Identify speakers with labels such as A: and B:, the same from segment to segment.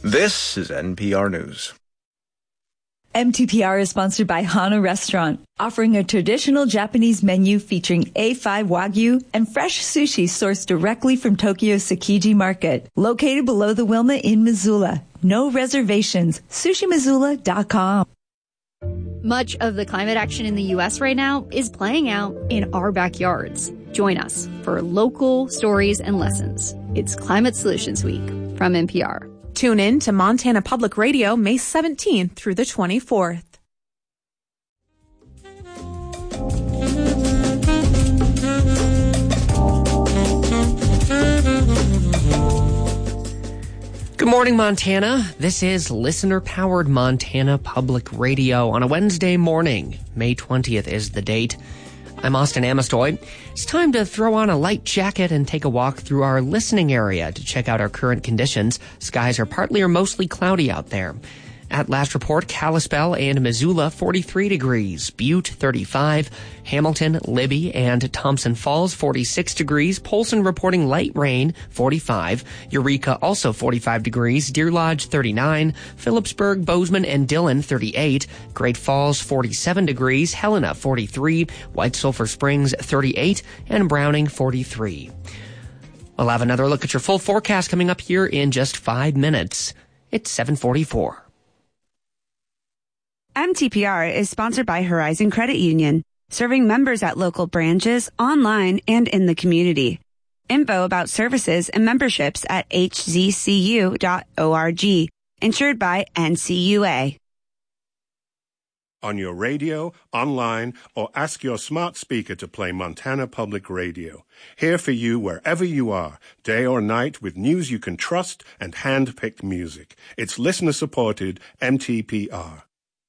A: This is NPR News.
B: MTPR is sponsored by Hana Restaurant, offering a traditional Japanese menu featuring A5 Wagyu and fresh sushi sourced directly from Tokyo's Tsukiji Market, located below the Wilma in Missoula. No reservations. SushiMissoula.com.
C: Much of the climate action in the U.S. right now is playing out in our backyards. Join us for local stories and lessons. It's Climate Solutions Week from NPR.
D: Tune in to Montana Public Radio May 17th through the 24th.
E: Good morning, Montana. This is listener-powered Montana Public Radio on a Wednesday morning. May 20th is the date. I'm Austin Amistoy. It's time to throw on a light jacket and take a walk through our listening area to check out our current conditions. Skies are partly or mostly cloudy out there. At last report, Kalispell and Missoula, 43 degrees. Butte, 35. Hamilton, Libby, and Thompson Falls, 46 degrees. Polson reporting light rain, 45. Eureka, also 45 degrees. Deer Lodge, 39. Phillipsburg, Bozeman, and Dillon, 38. Great Falls, 47 degrees. Helena, 43. White Sulphur Springs, 38. And Browning, 43. We'll have another look at your full forecast coming up here in just 5 minutes. It's 7:44.
F: MTPR is sponsored by Horizon Credit Union, serving members at local branches, online, and in the community. Info about services and memberships at hzcu.org. Insured by NCUA.
G: On your radio, online, or ask your smart speaker to play Montana Public Radio. Here for you wherever you are, day or night, with news you can trust and hand-picked music. It's listener-supported MTPR.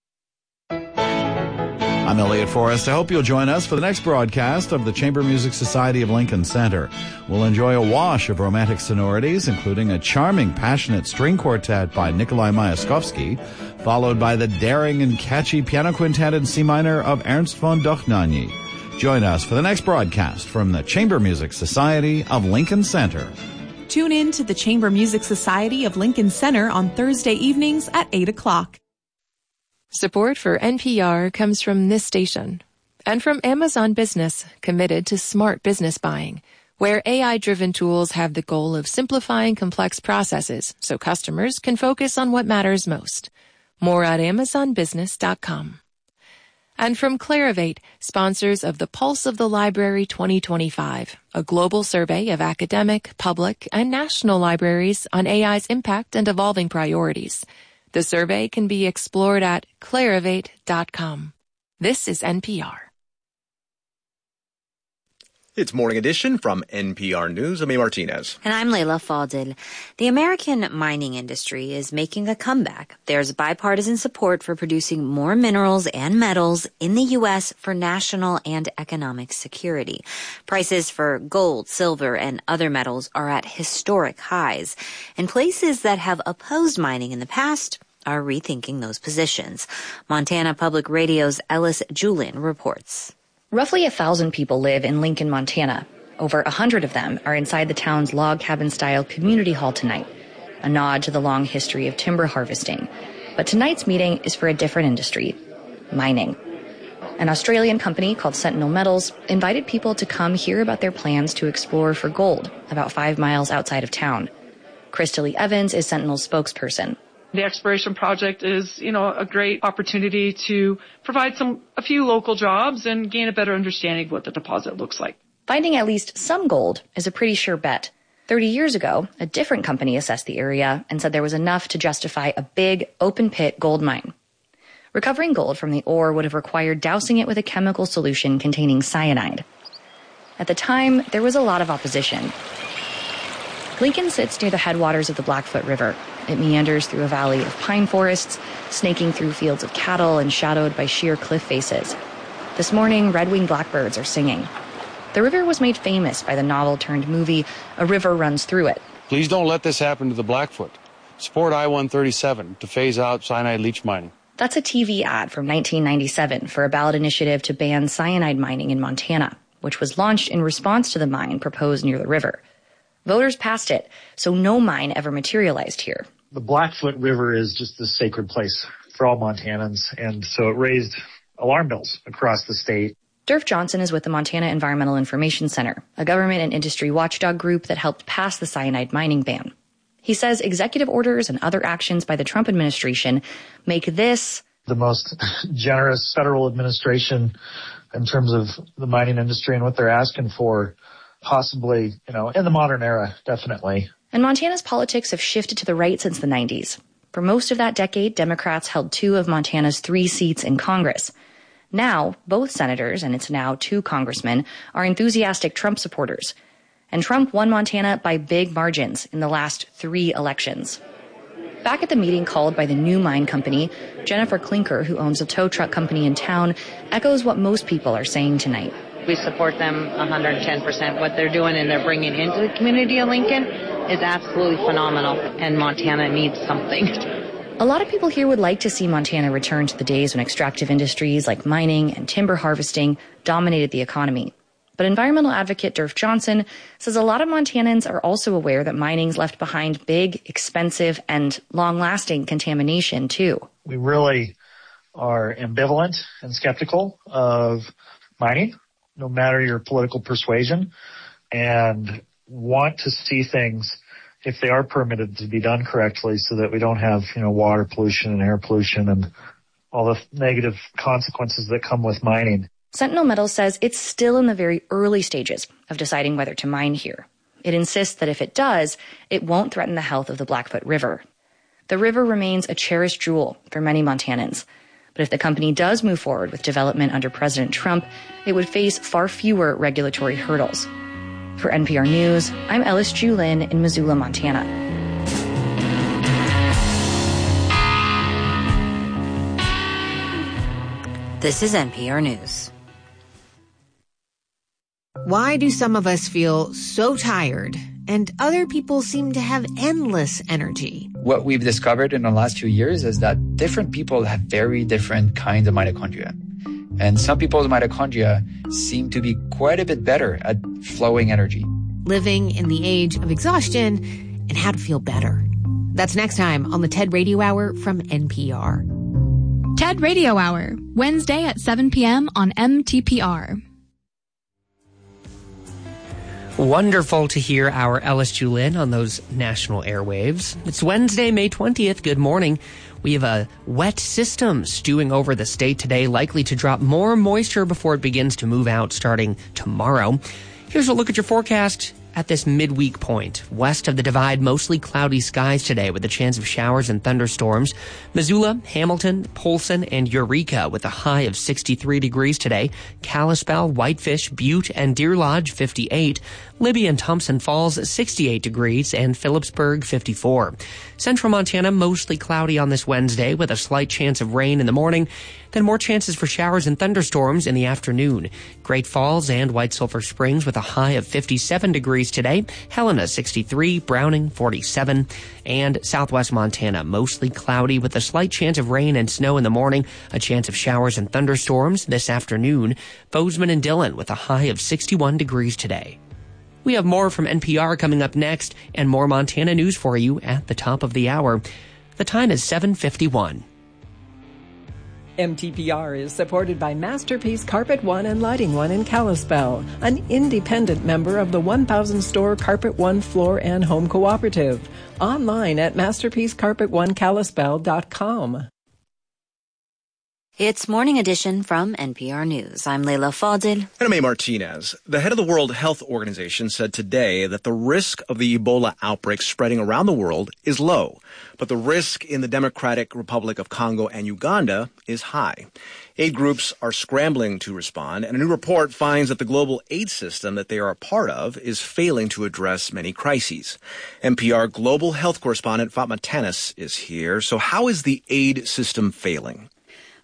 H: I'm Elliot Forrest. I hope you'll join us for the next broadcast of the Chamber Music Society of Lincoln Center. We'll enjoy a wash of romantic sonorities, including a charming, passionate string quartet by Nikolai Myaskovsky, followed by the daring and catchy piano quintet in C minor of Ernst von Dochnany. Join us for the next broadcast from the Chamber Music Society of Lincoln Center.
D: Tune in to the Chamber Music Society of Lincoln Center on Thursday evenings at 8 o'clock.
I: Support for NPR comes from this station and from Amazon Business, committed to smart business buying, where AI-driven tools have the goal of simplifying complex processes so customers can focus on what matters most. More at amazonbusiness.com. And from Clarivate, sponsors of the Pulse of the Library 2025, a global survey of academic, public, and national libraries on AI's impact and evolving priorities. The survey can be explored at clarivate.com. This is NPR.
A: It's Morning Edition from NPR News. I'm A. Martinez.
J: And I'm Layla Fadil. The American mining industry is making a comeback. There's bipartisan support for producing more minerals and metals in the U.S. for national and economic security. Prices for gold, silver, and other metals are at historic highs. And places that have opposed mining in the past are rethinking those positions. Montana Public Radio's Ellis Julin reports.
K: Roughly 1,000 people live in Lincoln, Montana. Over 100 of them are inside the town's log cabin-style community hall tonight, a nod to the long history of timber harvesting. But tonight's meeting is for a different industry, mining. An Australian company called Sentinel Metals invited people to come hear about their plans to explore for gold about 5 miles outside of town. Crystal Evans is Sentinel's spokesperson.
L: The exploration project is, a great opportunity to provide a few local jobs and gain a better understanding of what the deposit looks like.
K: Finding at least some gold is a pretty sure bet. 30 years ago, a different company assessed the area and said there was enough to justify a big open-pit gold mine. Recovering gold from the ore would have required dousing it with a chemical solution containing cyanide. At the time, there was a lot of opposition. Lincoln sits near the headwaters of the Blackfoot River. It meanders through a valley of pine forests, snaking through fields of cattle and shadowed by sheer cliff faces. This morning, red-winged blackbirds are singing. The river was made famous by the novel-turned-movie A River Runs Through It.
M: Please don't let this happen to the Blackfoot. Support I-137 to phase out cyanide leach mining.
K: That's a TV ad from 1997 for a ballot initiative to ban cyanide mining in Montana, which was launched in response to the mine proposed near the river. Voters passed it, so no mine ever materialized here.
N: The Blackfoot River is just this sacred place for all Montanans, and so it raised alarm bells across the state.
K: Durf Johnson is with the Montana Environmental Information Center, a government and industry watchdog group that helped pass the cyanide mining ban. He says executive orders and other actions by the Trump administration make this
N: the most generous federal administration in terms of the mining industry and what they're asking for, possibly, in the modern era, definitely.
K: And Montana's politics have shifted to the right since the 90s. For most of that decade, Democrats held 2 of Montana's 3 seats in Congress. Now, both senators, and it's now 2 congressmen, are enthusiastic Trump supporters. And Trump won Montana by big margins in the last 3 elections. Back at the meeting called by the new mine company, Jennifer Klinker, who owns a tow truck company in town, echoes what most people are saying tonight.
O: We support them 110%. What they're doing and they're bringing into the community of Lincoln is absolutely phenomenal, and Montana needs something.
K: A lot of people here would like to see Montana return to the days when extractive industries like mining and timber harvesting dominated the economy. But environmental advocate Durf Johnson says a lot of Montanans are also aware that mining's left behind big, expensive, and long-lasting contamination, too.
N: We really are ambivalent and skeptical of mining, no matter your political persuasion, and want to see things, if they are permitted, to be done correctly so that we don't have, water pollution and air pollution and all the negative consequences that come with mining.
K: Sentinel Metals says it's still in the very early stages of deciding whether to mine here. It insists that if it does, it won't threaten the health of the Blackfoot River. The river remains a cherished jewel for many Montanans. But if the company does move forward with development under President Trump, it would face far fewer regulatory hurdles. For NPR News, I'm Ellis Julin in Missoula, Montana.
J: This is NPR News.
P: Why do some of us feel so tired and other people seem to have endless energy?
Q: What we've discovered in the last few years is that different people have very different kinds of mitochondria. And some people's mitochondria seem to be quite a bit better at flowing energy.
P: Living in the age of exhaustion and how to feel better. That's next time on the TED Radio Hour from NPR.
R: TED Radio Hour, Wednesday at 7 p.m. on MTPR.
E: Wonderful to hear our Ellis Julin on those national airwaves. It's Wednesday, May 20th. Good morning. We have a wet system stewing over the state today, likely to drop more moisture before it begins to move out starting tomorrow. Here's a look at your forecast at this midweek point. West of the Divide, mostly cloudy skies today with a chance of showers and thunderstorms. Missoula, Hamilton, Polson, and Eureka with a high of 63 degrees today. Kalispell, Whitefish, Butte, and Deer Lodge, 58. Libby and Thompson Falls, 68 degrees, and Phillipsburg, 54. Central Montana, mostly cloudy on this Wednesday with a slight chance of rain in the morning, then more chances for showers and thunderstorms in the afternoon. Great Falls and White Sulphur Springs with a high of 57 degrees today. Helena, 63, Browning, 47, and Southwest Montana, mostly cloudy with a slight chance of rain and snow in the morning, a chance of showers and thunderstorms this afternoon. Bozeman and Dillon with a high of 61 degrees today. We have more from NPR coming up next and more Montana news for you at the top of the hour. The time is 7:51.
S: MTPR is supported by Masterpiece Carpet One and Lighting One in Kalispell, an independent member of the 1,000-store Carpet One Floor and Home Cooperative. Online at masterpiececarpetonekalispell.com.
J: It's Morning Edition from NPR News. I'm Leila Fadil.
A: And I'm A. Martinez. The head of the World Health Organization said today that the risk of the Ebola outbreak spreading around the world is low, but the risk in the Democratic Republic of Congo and Uganda is high. Aid groups are scrambling to respond, and a new report finds that the global aid system that they are a part of is failing to address many crises. NPR global health correspondent Fatma Tanis is here. So how is the aid system failing?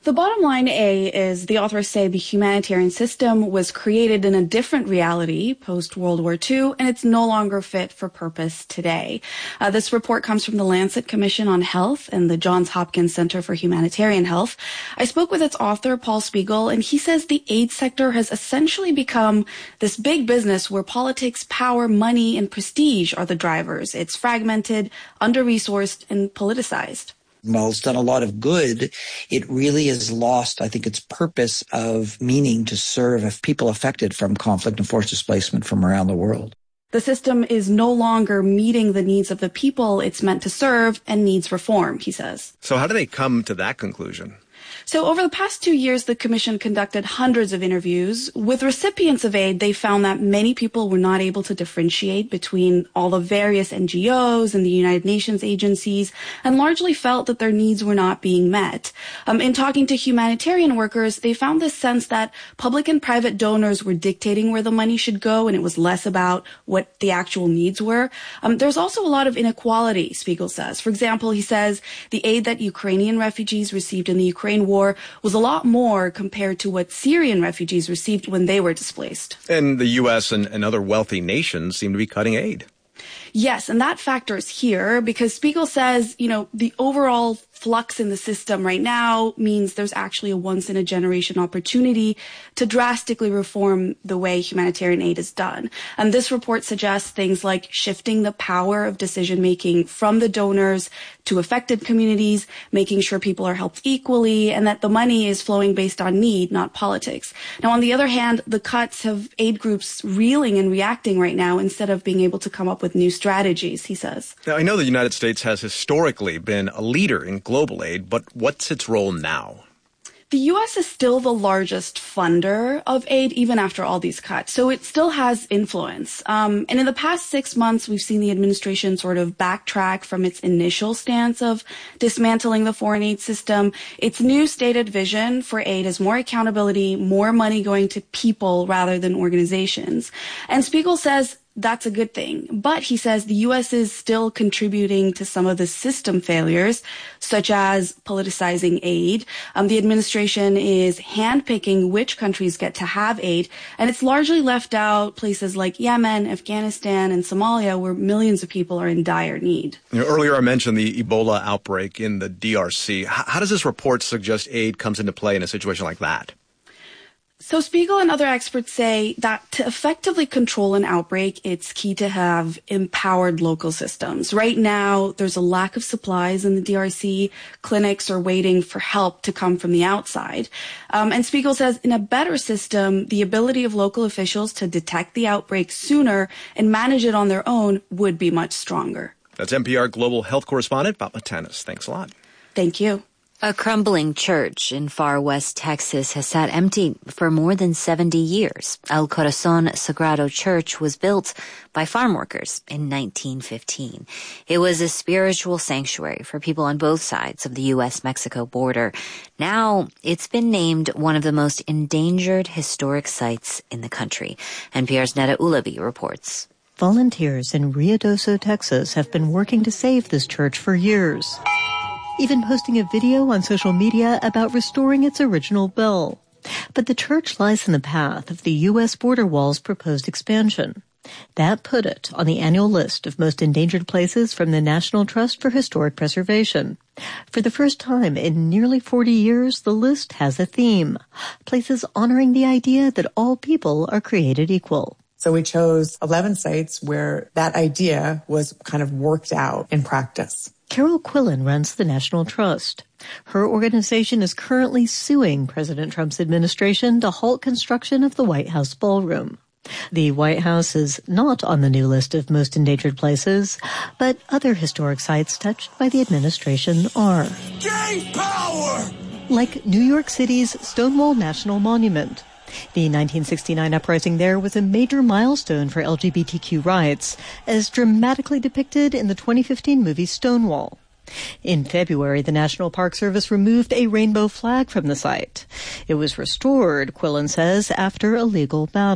T: The bottom line, A, is the authors say the humanitarian system was created in a different reality post-World War II, and it's no longer fit for purpose today. This report comes from the Lancet Commission on Health and the Johns Hopkins Center for Humanitarian Health. I spoke with its author, Paul Spiegel, and he says the aid sector has essentially become this big business where politics, power, money, and prestige are the drivers. It's fragmented, under-resourced, and politicized.
U: While it's done a lot of good, it really has lost, I think, its purpose of meaning to serve people affected from conflict and forced displacement from around the world.
T: The system is no longer meeting the needs of the people it's meant to serve and needs reform, he says.
A: So how do they come to that conclusion?
T: So over the past 2 years, the Commission conducted hundreds of interviews. With recipients of aid, they found that many people were not able to differentiate between all the various NGOs and the United Nations agencies, and largely felt that their needs were not being met. In talking to humanitarian workers, they found this sense that public and private donors were dictating where the money should go, and it was less about what the actual needs were. There's also a lot of inequality, Spiegel says. For example, he says the aid that Ukrainian refugees received in the Ukraine war was a lot more compared to what Syrian refugees received when they were displaced.
A: And the U.S. and other wealthy nations seem to be cutting aid.
T: Yes, and that factors here because Spiegel says, the overall flux in the system right now means there's actually a once-in-a-generation opportunity to drastically reform the way humanitarian aid is done. And this report suggests things like shifting the power of decision-making from the donors to affected communities, making sure people are helped equally, and that the money is flowing based on need, not politics. Now, on the other hand, the cuts have aid groups reeling and reacting right now instead of being able to come up with new strategies, he says.
A: Now, I know the United States has historically been a leader in global aid, but what's its role now?
T: The U.S. is still the largest funder of aid, even after all these cuts. So it still has influence. And in the past 6 months, we've seen the administration sort of backtrack from its initial stance of dismantling the foreign aid system. Its new stated vision for aid is more accountability, more money going to people rather than organizations. And Spiegel says that's a good thing. But he says the U.S. is still contributing to some of the system failures, such as politicizing aid. The administration is handpicking which countries get to have aid, and it's largely left out places like Yemen, Afghanistan, and Somalia, where millions of people are in dire need.
A: Earlier I mentioned the Ebola outbreak in the DRC. How does this report suggest aid comes into play in a situation like that?
T: So Spiegel and other experts say that to effectively control an outbreak, it's key to have empowered local systems. Right now, there's a lack of supplies in the DRC. Clinics are waiting for help to come from the outside. And Spiegel says in a better system, the ability of local officials to detect the outbreak sooner and manage it on their own would be much stronger.
A: That's NPR Global Health correspondent Fatma Tanis. Thanks a lot.
T: Thank you.
J: A crumbling church in far west Texas has sat empty for more than 70 years. El Corazon Sagrado Church was built by farm workers in 1915. It was a spiritual sanctuary for people on both sides of the U.S.-Mexico border. Now, it's been named one of the most endangered historic sites in the country. NPR's Neda Ulabi reports.
V: Volunteers in Ruidoso, Texas have been working to save this church for years, even posting a video on social media about restoring its original bell. But the church lies in the path of the U.S. border wall's proposed expansion. That put it on the annual list of most endangered places from the National Trust for Historic Preservation. For the first time in nearly 40 years, the list has a theme: places honoring the idea that all people are created equal.
W: So we chose 11 sites where that idea was kind of worked out in practice.
V: Carol Quillen runs the National Trust. Her organization is currently suing President Trump's administration to halt construction of the White House ballroom. The White House is not on the new list of most endangered places, but other historic sites touched by the administration are.
X: Gay power!
V: Like New York City's Stonewall National Monument. The 1969 uprising there was a major milestone for LGBTQ rights, as dramatically depicted in the 2015 movie Stonewall. In February, the National Park Service removed a rainbow flag from the site. It was restored, Quillen says, after a legal battle.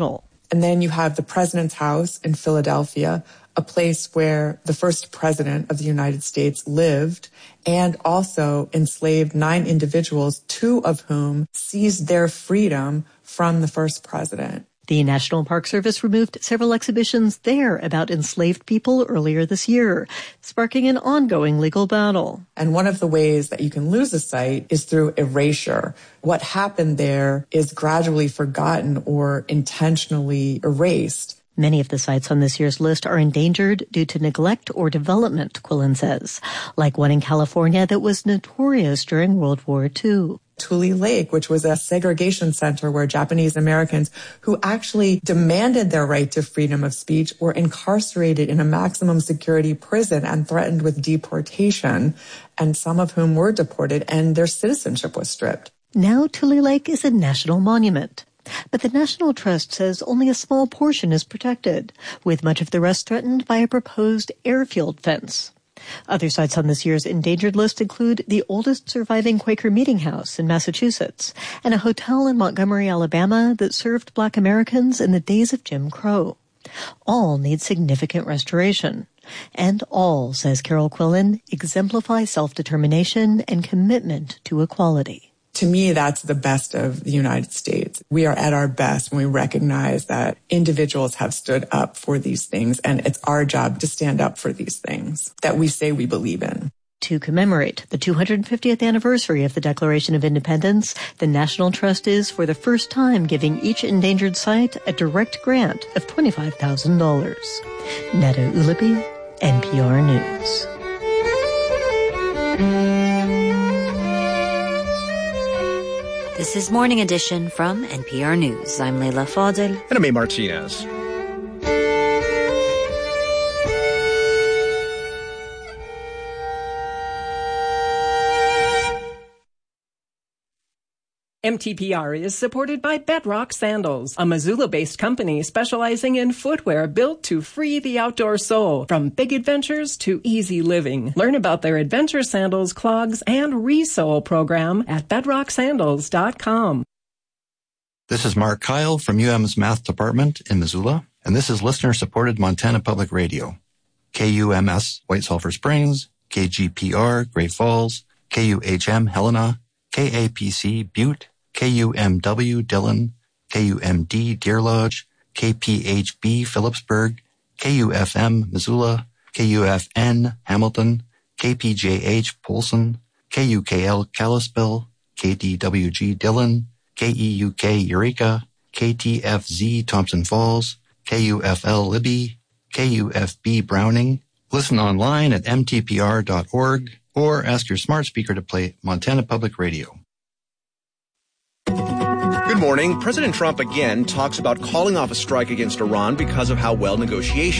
W: And then you have the President's House in Philadelphia, a place where the first president of the United States lived and also enslaved 9 individuals, 2 of whom seized their freedom from the first president.
V: The National Park Service removed several exhibitions there about enslaved people earlier this year, sparking an ongoing legal battle.
W: And one of the ways that you can lose a site is through erasure. What happened there is gradually forgotten or intentionally erased.
V: Many of the sites on this year's list are endangered due to neglect or development, Quillen says, like one in California that was notorious during World War II.
W: Tule Lake, which was a segregation center where Japanese Americans who actually demanded their right to freedom of speech were incarcerated in a maximum security prison and threatened with deportation, and some of whom were deported and their citizenship was stripped.
V: Now Tule Lake is a national monument. But the National Trust says only a small portion is protected, with much of the rest threatened by a proposed airfield fence. Other sites on this year's endangered list include the oldest surviving Quaker Meeting House in Massachusetts and a hotel in Montgomery, Alabama that served Black Americans in the days of Jim Crow. All need significant restoration. And all, says Carol Quillen, exemplify self-determination and commitment to equality.
W: To me, that's the best of the United States. We are at our best when we recognize that individuals have stood up for these things, and it's our job to stand up for these things that we say we believe in.
V: To commemorate the 250th anniversary of the Declaration of Independence, the National Trust is, for the first time, giving each endangered site a direct grant of $25,000. Netta Ulaby, NPR News.
J: This is Morning Edition from NPR News. I'm Leila Fadel.
A: And I'm A. Martinez.
S: MTPR is supported by Bedrock Sandals, a Missoula-based company specializing in footwear built to free the outdoor soul, from big adventures to easy living. Learn about their adventure sandals, clogs, and resole program at bedrocksandals.com.
B: This is Mark Kyle from UM's Math Department in Missoula, and this is listener-supported Montana Public Radio. KUMS, White Sulphur Springs, KGPR, Great Falls, KUHM, Helena, KAPC, Butte, KUMW, Dillon, KUMD, Deer Lodge, KPHB, Phillipsburg, KUFM, Missoula, KUFN, Hamilton, KPJH, Polson, KUKL, Kalispell, KDWG, Dillon, KEUK, Eureka, KTFZ, Thompson Falls, KUFL, Libby, KUFB, Browning. Listen online at mtpr.org or ask your smart speaker to play Montana Public Radio.
A: Good morning. President Trump again talks about calling off a strike against Iran because of how well negotiations